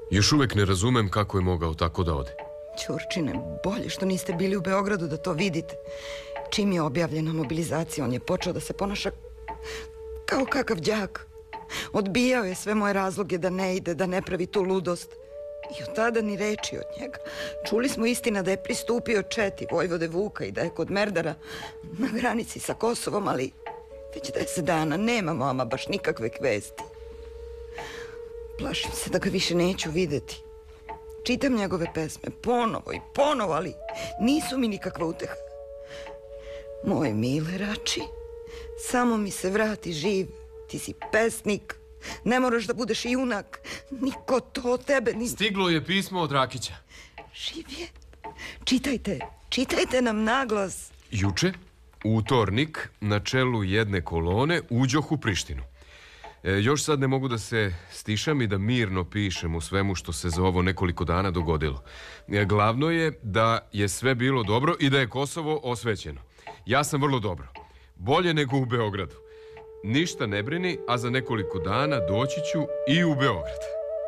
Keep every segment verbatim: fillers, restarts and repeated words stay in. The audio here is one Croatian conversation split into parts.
Još uvek ne razumem kako je mogao tako da ode. Ćurčine, bolje što niste bili u Beogradu da to vidite. Čim je objavljena mobilizacija, on je počeo da se ponaša kao kakav đak. Odbijao je sve moje razloge da ne ide, da ne pravi tu ludost. I od tada ni reči od njega. Čuli smo istina da je pristupio četi vojvode Vuka i da je kod Merdara na granici sa Kosovom, ali već deset dana nemamo ama baš nikakve vesti. Plašim se da ga više neću videti. Čitam njegove pesme ponovo i ponovo, ali nisu mi nikakva uteha. Moj mile Rači, samo mi se vrati živ. Ti si pesnik, ne moraš da budeš junak. Niko to od tebe ni... Stiglo je pismo od Rakića. Živ je. Čitajte, čitajte nam naglas. Juče, utornik, na čelu jedne kolone uđoh u Prištinu. E, još sad ne mogu da se stišam i da mirno pišem u svemu što se za ovo nekoliko dana dogodilo. E, glavno je da je sve bilo dobro i da je Kosovo osvećeno. Ja sam vrlo dobro. Bolje nego u Beogradu. Ništa ne brini, a za nekoliko dana doći ću i u Beograd.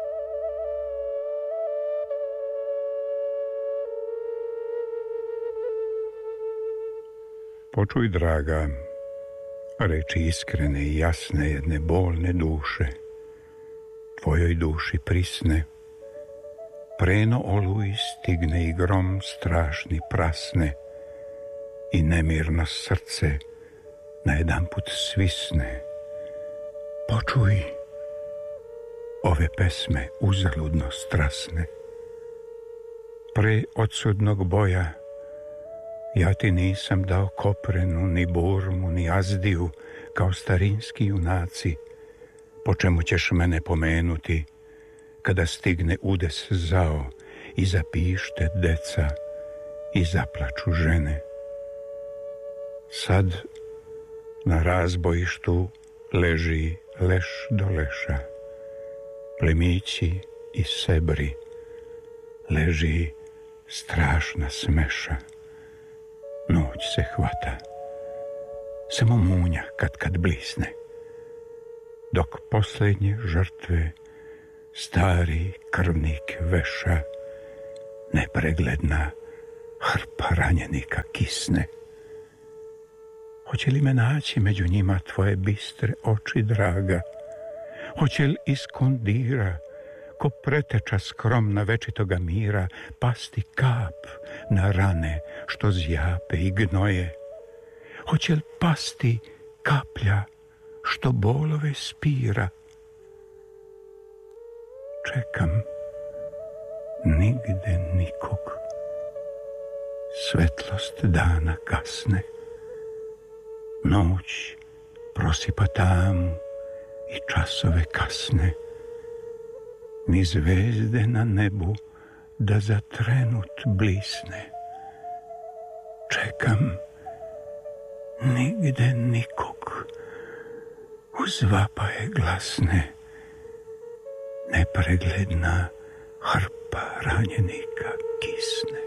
Počuj, draga, reči iskrene i jasne jedne bolne duše, tvojoj duši prisne. Preno oluj stigne i grom strašni prasne i nemirno srce na jedan put svisne. Počuj ove pesme uzaludno strasne. Pre odsudnog boja ja ti nisam dao koprenu, ni burmu, ni azdiju, kao starinski junaci, po čemu ćeš mene pomenuti kada stigne udes zao i zapište deca i zaplaču žene. Sad na razbojištu leži leš do leša, plemići i sebri, leži strašna smeša. Noć se hvata, samo munja kad kad blisne, dok posljednje žrtve stari krvnik veša, nepregledna hrpa ranjenika kisne. Hoće li me naći među njima tvoje bistre oči, draga? Hoće li iz kondira, ko preteča skromna večitoga mira, pasti kap na rane što zjape i gnoje? Hoće li pasti kaplja što bolove spira? Čekam, nigde nikog. Svetlost dana kasne, noć prosipa tamu i časove kasne, ni zvezde na nebu da za trenut blisne. Čekam, nigde nikog. Uz vapaje glasne, nepregledna hrpa ranjenika kisne.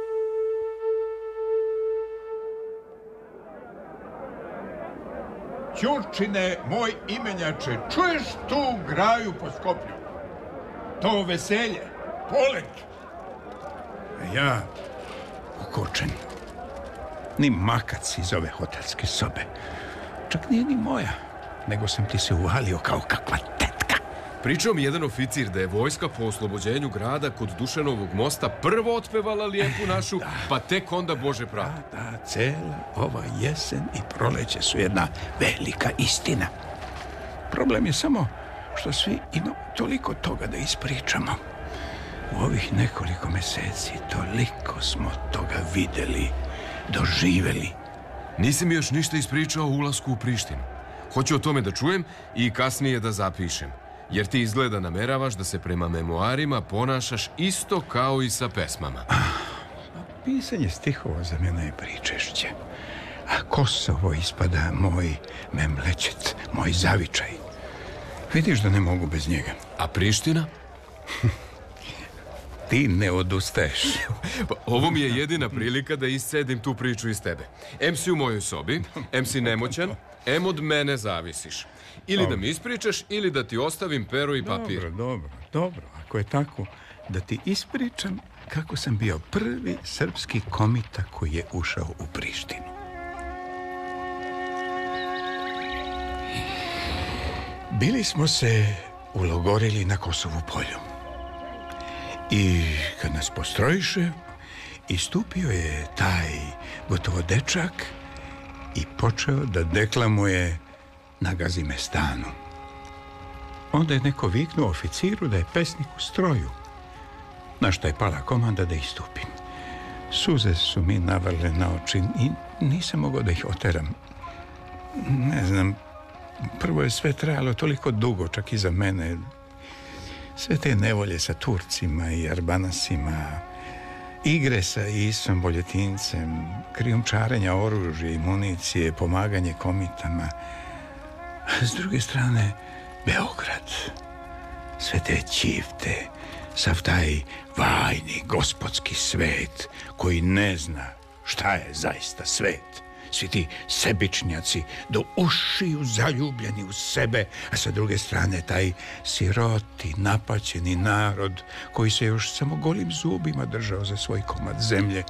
Ćurčine, moj imenjače, čuješ tu graju po Skoplju? To veselje, polet. A ja, ukočen, ni makac iz ove hotelske sobe. Čak nije ni moja, nego sam ti se uvalio kao kakva tetka. Pričao mi jedan oficir da je vojska po oslobođenju grada kod Dušanovog mosta prvo otpevala Lijepu našu, da, pa tek onda Bože pravde. Da, da, cela ova jesen i proleće su jedna velika istina. Problem je samo što svi imamo toliko toga da ispričamo. U ovih nekoliko meseci toliko smo toga videli, doživeli. Nisi mi još ništa ispričao o ulasku u Prištinu. Hoću o tome da čujem i kasnije da zapišem. Jer ti izgleda nameravaš da se prema memoarima ponašaš isto kao i sa pesmama. Ah, pisanje stihova za mene je pričešće. A Kosovo ispada moj memlečet, moj zavičaj. Vidiš da ne mogu bez njega. A Priština? Ti ne odustaješ. Pa, ovo mi je jedina prilika da iscedim tu priču iz tebe. Em si u mojoj sobi, em si nemoćan, em od mene zavisiš. Ili dobro. Da mi ispričaš, ili da ti ostavim pero i papir. Dobro, dobro, dobro. ako je tako, da ti ispričam kako sam bio prvi srpski komita koji je ušao u Prištinu. Bili smo se ulogorili na Kosovu polju. I kad nas postrojiše, istupio je taj gotovo dečak i počeo da deklamuje na Gazimestanu. Onda je neko viknuo oficiru da je pesnik u stroju, na što je pala komanda da istupim. Suze su mi navrle na oči i nisam mogao da ih oteram. Ne znam, prvo je sve trajalo toliko dugo, čak i za mene. Sve te nevolje sa Turcima i Arbanasima, igre sa Isom Boljetincem, krijumčarenja oružja i municije, pomaganje komitama. A s druge strane, Beograd. Sve te ćifte, sav taj vajni gospodski svet koji ne zna šta je zaista svet. Svi ti sebičnjaci do ušiju zaljubljeni u sebe, a sa druge strane taj siroti, napaćeni narod koji se još samo golim zubima držao za svoj komad zemlje.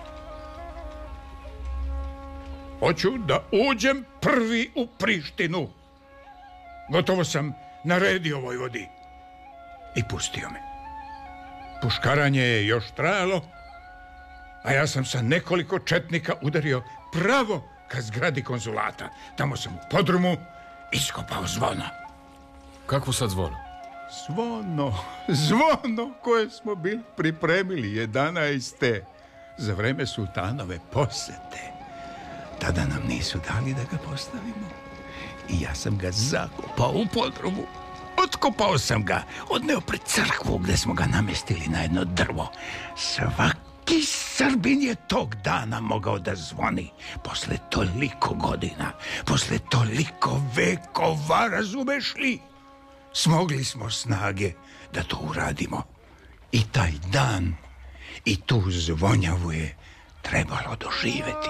Hoću da uđem prvi u Prištinu. Gotovo sam naredio vojvodi. I pustio me. Puškaranje je još trajalo, a ja sam sa nekoliko četnika udario pravo ka zgradi konzulata. Tamo sam u podrumu iskopao zvono. Kakvo sad zvono? Zvono, zvono koje smo bili pripremili jedanaeste za vreme sultanove posete. Tada nam nisu dali da ga postavimo. I ja sam ga zakopao u podrumu. Otkopao sam ga, odneo pred crkvu gde smo ga namestili na jedno drvo. Svaki Srbin je tog dana mogao da zvoni. Posle toliko godina, posle toliko vekova, razumeš li? Smogli smo snage da to uradimo. I taj dan i tu zvonjavu je trebalo doživeti.